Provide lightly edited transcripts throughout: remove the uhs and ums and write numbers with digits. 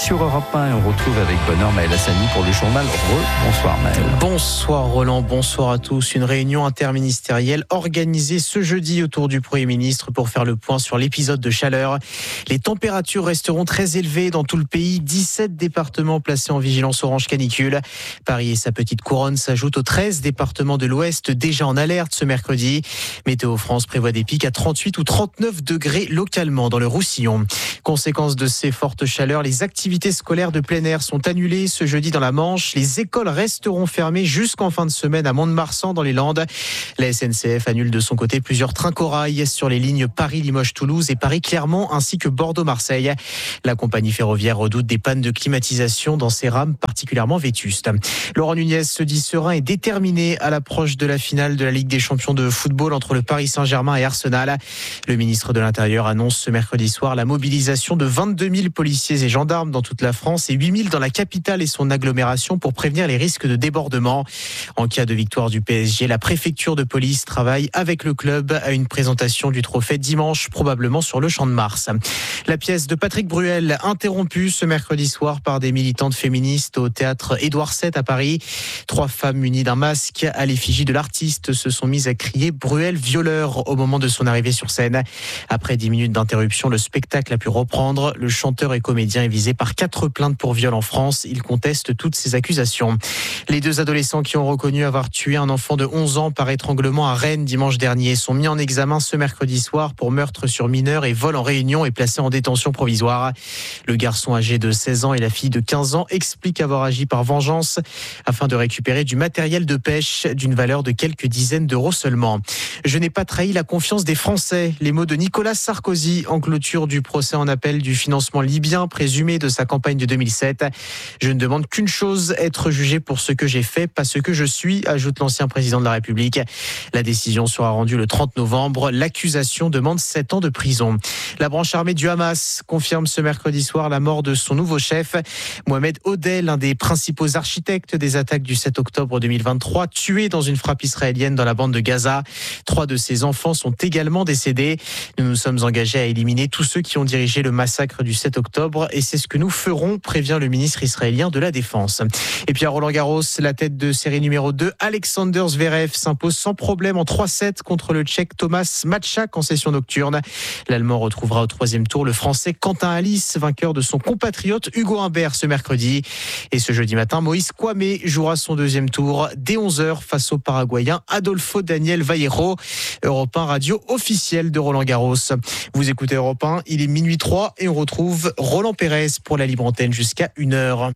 sur Europe 1 et on retrouve avec bonheur Maël Hassani pour le journal. Bonsoir Maël. Bonsoir Roland, bonsoir à tous. Une réunion interministérielle organisée ce jeudi autour du Premier ministre pour faire le point sur l'épisode de chaleur. Les températures resteront très élevées dans tout le pays. 17 départements placés en vigilance orange canicule. Paris et sa petite couronne s'ajoutent aux 13 départements de l'Ouest déjà en alerte ce mercredi. Météo France prévoit des pics à 38 ou 39 degrés localement dans le Roussillon. Conséquence de ces fortes chaleurs, les activités scolaires de plein air sont annulées ce jeudi dans la Manche. Les écoles resteront fermées jusqu'en fin de semaine à Mont-de-Marsan dans les Landes. La SNCF annule de son côté plusieurs trains corail sur les lignes Paris-Limoges-Toulouse et Paris-Clermont ainsi que Bordeaux-Marseille. La compagnie ferroviaire redoute des pannes de climatisation dans ses rames particulièrement vétustes. Laurent Nunez se dit serein et déterminé à l'approche de la finale de la Ligue des champions de football entre le Paris Saint-Germain et Arsenal. Le ministre de l'Intérieur annonce ce mercredi soir la mobilisation de 22 000 policiers et gendarmes dans toute la France et 8 000 dans la capitale et son agglomération pour prévenir les risques de débordement. En cas de victoire du PSG, la préfecture de police travaille avec le club à une présentation du trophée dimanche, probablement sur le Champ de Mars. La pièce de Patrick Bruel, interrompue ce mercredi soir par des militantes féministes au théâtre Édouard VII à Paris. 3 femmes munies d'un masque à l'effigie de l'artiste se sont mises à crier Bruel violeur au moment de son arrivée sur scène. Après 10 minutes d'interruption, le spectacle a pu reprendre. Le chanteur et comédien est visé par 4 plaintes pour viol en France. Il conteste toutes ces accusations. Les 2 adolescents qui ont reconnu avoir tué un enfant de 11 ans par étranglement à Rennes dimanche dernier sont mis en examen ce mercredi soir pour meurtre sur mineur et vol en réunion et placés en détention provisoire. Le garçon âgé de 16 ans et la fille de 15 ans expliquent avoir agi par vengeance afin de récupérer du matériel de pêche d'une valeur de quelques dizaines d'euros seulement. Je n'ai pas trahi la confiance des Français. Les mots de Nicolas Sarkozy en clôture du procès en appel du financement libyen présumé de sa campagne de 2007. Je ne demande qu'une chose, être jugé pour ce que j'ai fait, pas ce que je suis, ajoute l'ancien président de la République. La décision sera rendue le 30 novembre. L'accusation demande 7 ans de prison. La branche armée du Hamas confirme ce mercredi soir la mort de son nouveau chef, Mohamed Odeh, l'un des principaux architectes des attaques du 7 octobre 2023, tué dans une frappe israélienne dans la bande de Gaza. 3 de ses enfants sont également décédés. Nous nous sommes engagés à éliminer tous ceux qui ont dirigé le massacre du 7 octobre et c'est ce que nous ferons, prévient le ministre israélien de la Défense. Et puis à Roland-Garros, la tête de série numéro 2, Alexander Zverev s'impose sans problème en 3-7 contre le Tchèque Thomas Matchak en session nocturne. L'Allemand retrouvera au 3e tour le Français Quentin Alice, vainqueur de son compatriote Hugo Humbert ce mercredi. Et ce jeudi matin, Moïse Kwame jouera son 2e tour dès 11h face au Paraguayen Adolfo Daniel Vallejo. Europe 1 radio officielle de Roland-Garros. Vous écoutez Europe 1, il est minuit 3 et on retrouve Roland Pérez pour la libre antenne jusqu'à 1h.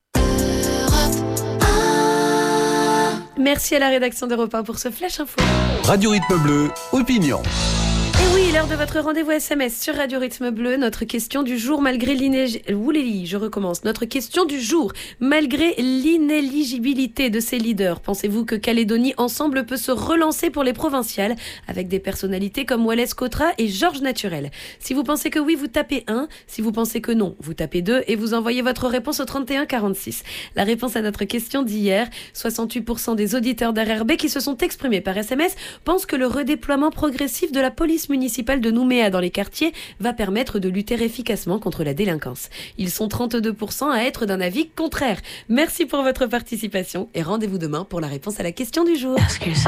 Merci à la rédaction d'Europe 1 pour ce Flash Info. Radio Rythme Bleu, opinion. Et oui, l'heure de votre rendez-vous SMS sur Radio Rythme Bleu. Notre question du jour, malgré Notre question du jour, malgré l'inéligibilité de ses leaders, pensez-vous que Calédonie Ensemble peut se relancer pour les provinciales avec des personnalités comme Wallace Cotra et Georges Naturel? Si vous pensez que oui, vous tapez 1. Si vous pensez que non, vous tapez 2 et vous envoyez votre réponse au 31 46. La réponse à notre question d'hier, 68% des auditeurs d'RRB qui se sont exprimés par SMS pensent que le redéploiement progressif de la police municipale de Nouméa dans les quartiers va permettre de lutter efficacement contre la délinquance. Ils sont 32% à être d'un avis contraire. Merci pour votre participation et rendez-vous demain pour la réponse à la question du jour.